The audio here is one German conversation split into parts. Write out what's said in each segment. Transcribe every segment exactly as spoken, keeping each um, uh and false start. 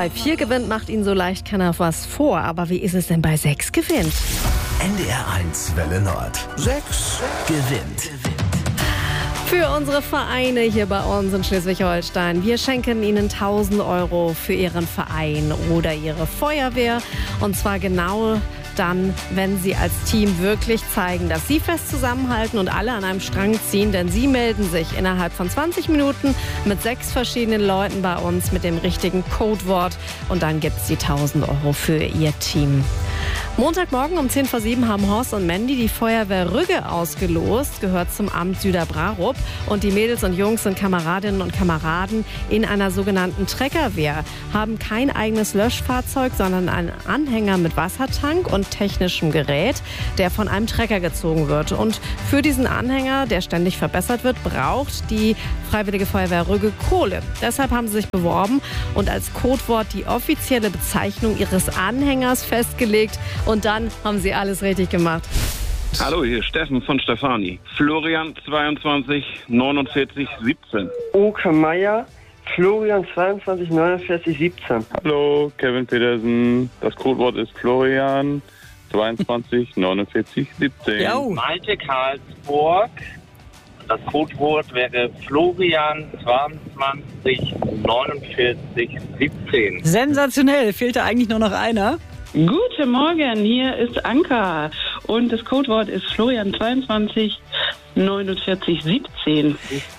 Bei vier gewinnt macht Ihnen so leicht keiner was vor. Aber wie ist es denn bei sechs gewinnt? N D R eins Welle Nord. sechs gewinnt. Für unsere Vereine hier bei uns in Schleswig-Holstein. Wir schenken Ihnen tausend Euro für Ihren Verein oder Ihre Feuerwehr. Und zwar genau dann, wenn Sie als Team wirklich zeigen, dass Sie fest zusammenhalten und alle an einem Strang ziehen. Denn Sie melden sich innerhalb von zwanzig Minuten mit sechs verschiedenen Leuten bei uns mit dem richtigen Codewort. Und dann gibt es die tausend Euro für Ihr Team. Montagmorgen um zehn vor sieben haben Horst und Mandy die Feuerwehr Rügge ausgelost, gehört zum Amt Süderbrarup. Und die Mädels und Jungs sind Kameradinnen und Kameraden in einer sogenannten Treckerwehr, haben kein eigenes Löschfahrzeug, sondern einen Anhänger mit Wassertank und technischem Gerät, der von einem Trecker gezogen wird. Und für diesen Anhänger, der ständig verbessert wird, braucht die Freiwillige Feuerwehr Rügge Kohle. Deshalb haben sie sich beworben und als Codewort die offizielle Bezeichnung ihres Anhängers festgelegt. Und dann haben sie alles richtig gemacht. Hallo, hier ist Steffen von Stefani. Florian zweiundzwanzig neunundvierzig siebzehn. Oke Meier, Florian zweiundzwanzig neunundvierzig siebzehn. Hallo, Kevin Petersen. Das Codewort ist Florian zweiundzwanzig neunundvierzig siebzehn. Malte Karlsburg. Das Codewort wäre Florian zweiundzwanzig neunundvierzig siebzehn. Sensationell, fehlte eigentlich nur noch einer. Guten Morgen, hier ist Anka und das Codewort ist Florian zweiundzwanzig neunundvierzig siebzehn.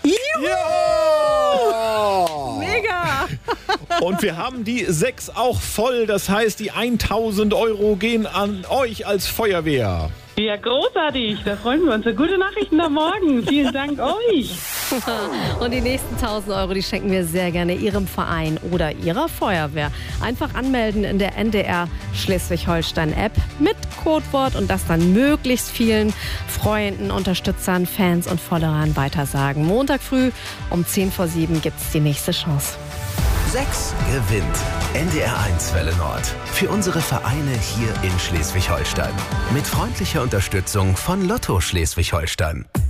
Ja! Mega! Und wir haben die sechs auch voll, das heißt, die tausend Euro gehen an euch als Feuerwehr. Ja, großartig, da freuen wir uns. Gute Nachrichten am Morgen, vielen Dank euch. Und die nächsten tausend Euro, die schenken wir sehr gerne Ihrem Verein oder Ihrer Feuerwehr. Einfach anmelden in der N D R Schleswig-Holstein-App mit Codewort und das dann möglichst vielen Freunden, Unterstützern, Fans und Followern weitersagen. Montag früh um zehn vor sieben gibt es die nächste Chance. sechs gewinnt. N D R eins Welle Nord. Für unsere Vereine hier in Schleswig-Holstein. Mit freundlicher Unterstützung von Lotto Schleswig-Holstein.